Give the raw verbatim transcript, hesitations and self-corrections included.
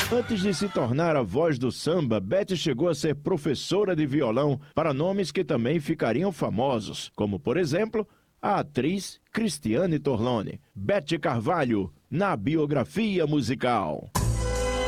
Antes de se tornar a voz do samba, Beth chegou a ser professora de violão para nomes que também ficariam famosos, como, por exemplo, a atriz Cristiane Torlone. Beth Carvalho, na biografia musical.